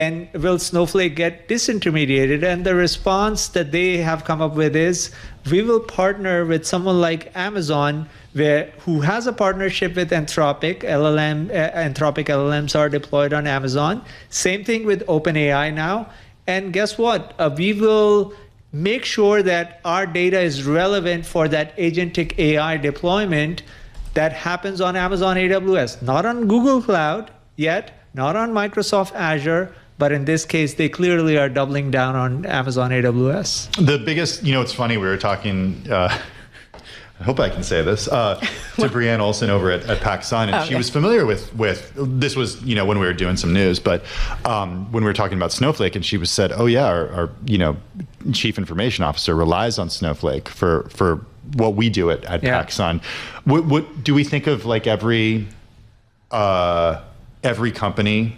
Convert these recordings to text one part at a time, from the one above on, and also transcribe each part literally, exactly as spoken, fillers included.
And will Snowflake get disintermediated? And the response that they have come up with is, we will partner with someone like Amazon, where who has a partnership with Anthropic. L L M, uh, Anthropic L L Ms are deployed on Amazon. Same thing with OpenAI now. And guess what? Uh, we will make sure that our data is relevant for that agentic A I deployment that happens on Amazon A W S, not on Google Cloud yet, not on Microsoft Azure, but in this case, they clearly are doubling down on Amazon A W S. The biggest, you know, it's funny, we were talking, uh, I hope I can say this, uh, to Brianne Olson over at, at PacSun, and okay. she was familiar with, with, this was, you know, when we were doing some news, but um, when we were talking about Snowflake, and she was said, oh yeah, our, our you know, chief information officer relies on Snowflake for, for what we do at, at yeah. PacSun. What, what, do we think of like every, uh, every company,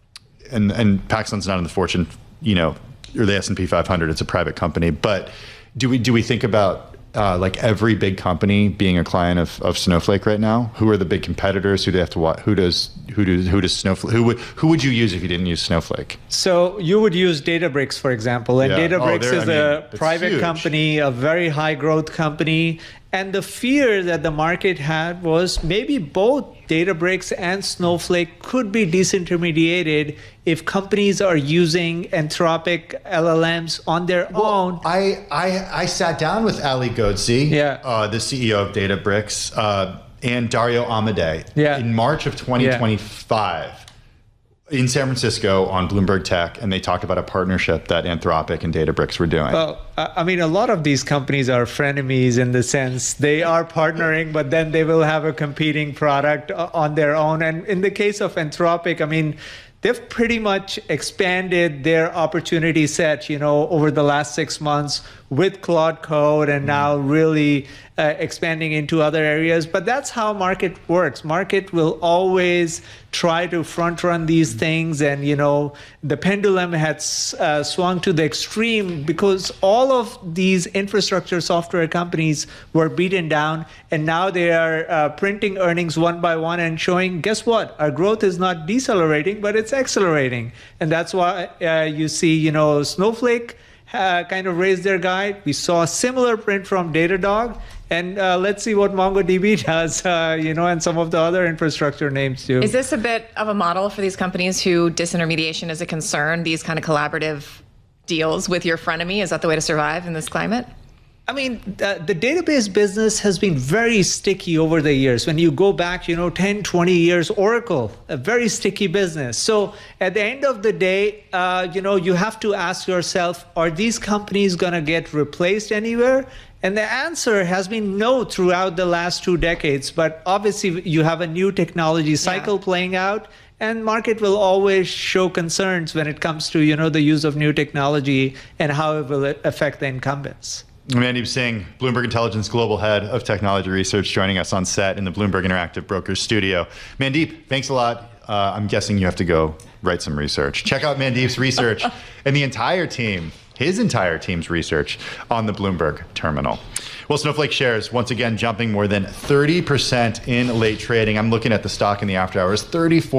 and, and PacSun's not in the Fortune, you know, or the S and P five hundred, it's a private company, but do we, do we think about Uh, like every big company being a client of, of Snowflake right now? Who are the big competitors? Who do they have to watch? Who does who does who does Snowflake? Who would who would you use if you didn't use Snowflake? So you would use Databricks, for example, and yeah. Databricks oh, is I mean, a private huge. company, a very high growth company. And the fear that the market had was maybe both Databricks and Snowflake could be disintermediated if companies are using Anthropic L L Ms on their well, own. I, I I sat down with Ali Ghodsi, yeah. uh, the C E O of Databricks, uh, and Dario Amodei yeah. in March of twenty twenty-five. Yeah. In San Francisco on Bloomberg Tech, and they talked about a partnership that Anthropic and Databricks were doing. Well, I mean, a lot of these companies are frenemies in the sense they are partnering, but then they will have a competing product on their own. And in the case of Anthropic, I mean, they've pretty much expanded their opportunity set, you know, over the last six months with Claude Code, and now really uh, expanding into other areas. But that's how market works. Market will always try to front run these things, and you know, the pendulum had uh, swung to the extreme because all of these infrastructure software companies were beaten down, and now they are uh, printing earnings one by one and showing, guess what? Our growth is not decelerating, but it's accelerating, and that's why uh, you see, you know, Snowflake Uh, kind of raised their guide. We saw a similar print from Datadog, and uh, let's see what MongoDB does, uh, you know, and some of the other infrastructure names too. Is this a bit of a model for these companies who disintermediation is a concern, these kind of collaborative deals with your frenemy? Is that the way to survive in this climate? I mean, the, the database business has been very sticky over the years. When you go back, you know, ten, twenty years, Oracle, a very sticky business. So at the end of the day, uh, you know, you have to ask yourself, are these companies going to get replaced anywhere? And the answer has been no throughout the last two decades. But obviously, you have a new technology cycle yeah. playing out. And market will always show concerns when it comes to, you know, the use of new technology and how it will affect the incumbents. Mandeep Singh, Bloomberg Intelligence Global Head of Technology Research, joining us on set in the Bloomberg Interactive Brokers studio. Mandeep, thanks a lot. Uh, I'm guessing you have to go write some research. Check out Mandeep's research and the entire team, his entire team's research on the Bloomberg terminal. Well, Snowflake shares once again jumping more than thirty percent in late trading. I'm looking at the stock in the after hours, thirty-four